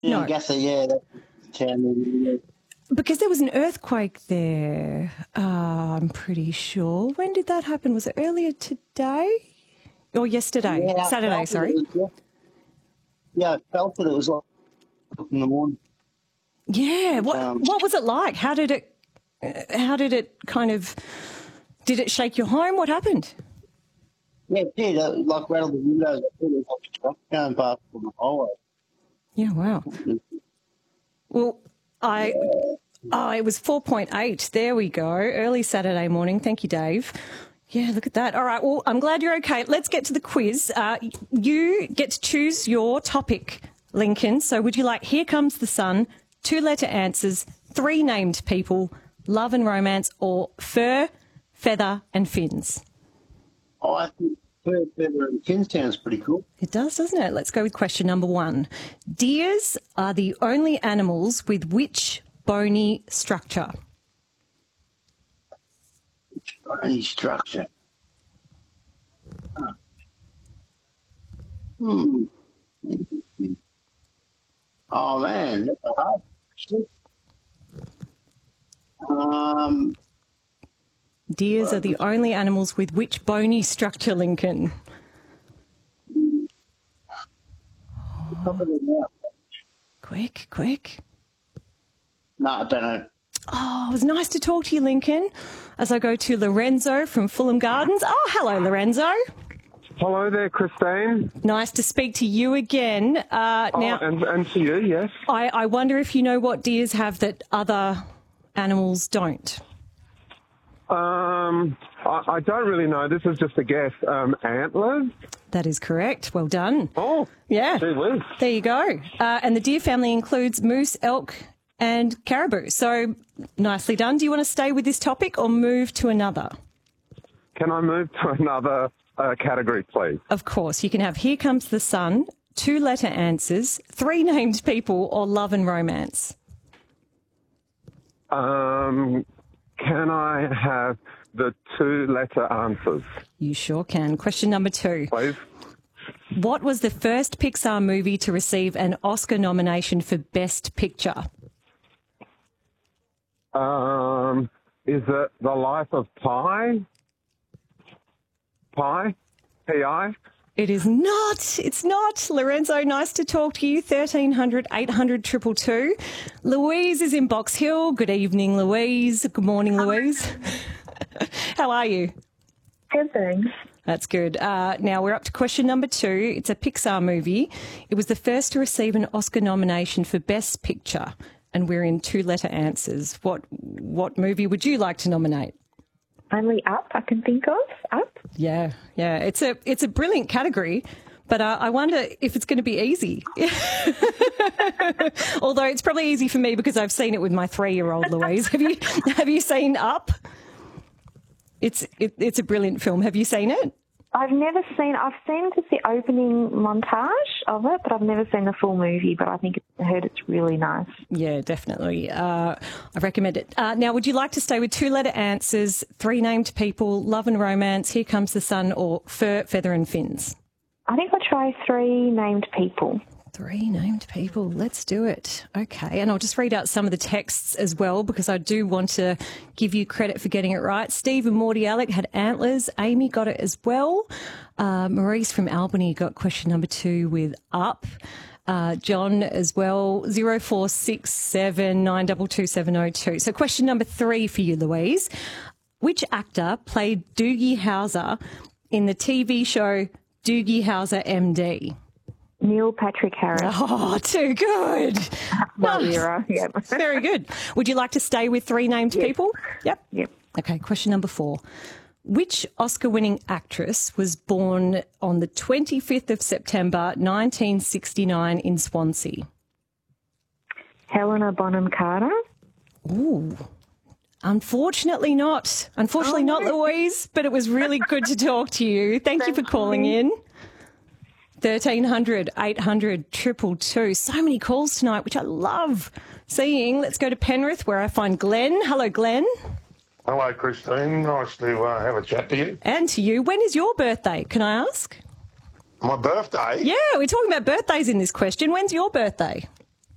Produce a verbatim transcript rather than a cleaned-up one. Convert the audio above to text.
No. Gassa, yeah, that's the town. Because there was an earthquake there, uh, I'm pretty sure. When did that happen? Was it earlier today? Or yesterday? Yeah, I Saturday, felt it. sorry. It was- Yeah, I felt it. It was like in the morning. Yeah. What Um, what was it like? How did it uh, how did it kind of did it shake your home? What happened? Yeah, it did. It, like rattled the windows. I thought it was like a truck going past on the highway. Yeah, wow. Well, I oh, it was four point eight. There we go. Early Saturday morning. Thank you, Dave. Yeah, look at that. All right, well, I'm glad you're okay. Let's get to the quiz. Uh, you get to choose your topic, Lincoln. So would you like Here Comes the Sun, two-letter answers, three named people, love and romance, or fur, feather and fins? Oh, I think Fur, Feather and Fin sounds pretty cool. It does, doesn't it? Let's go with question number one. Deers are the only animals with which bony structure? Any structure. Huh. Hmm. Interesting. Oh, man, that's a hard question. Um, Deers are the only animals with which bony structure, Lincoln? top of the mouth. Quick, quick. No, I don't know. Oh, it was nice to talk to you, Lincoln. As I go to Lorenzo from Fulham Gardens. Oh, hello, Lorenzo. Hello there, Christine. Nice to speak to you again. Uh, Oh, now, and, and to you, yes. I, I wonder if you know what deers have that other animals don't. Um, I, I don't really know. This is just a guess. Um, antlers? That is correct. Well done. Oh, Yeah. gee whiz. There you go. Uh, and the deer family includes moose, elk, and caribou. So nicely done. Do you want to stay with this topic or move to another? Can I move to another uh, category, please? Of course. You can have Here Comes the Sun, two-letter answers, three named people, or love and romance. Um, can I have the two-letter answers, You sure can. Question number two. please? What was the first Pixar movie to receive an Oscar nomination for Best Picture? Um, is it The Life of Pi? Pi? P I? It is not. It's not. Lorenzo, nice to talk to you. thirteen hundred, eight hundred, two two two. Louise is in Box Hill. Good evening, Louise. Good morning, Louise. How are you? Good, thanks. That's good. Uh, now we're up to question number two. It's a Pixar movie. It was the first to receive an Oscar nomination for Best Picture, and we're in two-letter answers. What what movie would you like to nominate? Only Up I can think of. Up? Yeah, yeah. It's a it's a brilliant category, but uh, I wonder if it's going to be easy. Although it's probably easy for me because I've seen it with my three-year-old Louise. Have you have you seen Up? It's it, it's a brilliant film. Have you seen it? I've never seen, I've seen just the opening montage of it, but I've never seen the full movie, but I think, it, I heard it's really nice. Yeah, definitely. Uh, I recommend it. Uh, now, would you like to stay with two-letter answers, three named people, love and romance, Here Comes the Sun, or fur, feather and fins? I think I'll try three named people. Three named people. Let's do it. Okay. And I'll just read out some of the texts as well because I do want to give you credit for getting it right. Steve and Morty Alec had antlers. Amy got it as well. Uh, Maurice from Albany got question number two with Up. Uh, John as well, zero four six seven nine two two seven zero two. So question number three for you, Louise. Which actor played Doogie Howser in the T V show Doogie Howser M D? Neil Patrick Harris. Oh, too good. My Nice. era, yeah. Very good. Would you like to stay with three named Yes. people? Yep. Yep. Okay, question number four. Which Oscar-winning actress was born on the twenty-fifth of September nineteen sixty-nine in Swansea? Helena Bonham Carter. Ooh. Unfortunately not. Unfortunately Oh, not, no. Louise, but it was really good to talk to you. Thank, you for Thank calling you. in. thirteen hundred, eight hundred, two two two. So many calls tonight, which I love seeing. Let's go to Penrith, where I find Glenn. Hello, Glenn. Hello, Christine. Nice to uh, have a chat to you. And to you. When is your birthday, can I ask? My birthday? Yeah, we're talking about birthdays in this question. When's your birthday?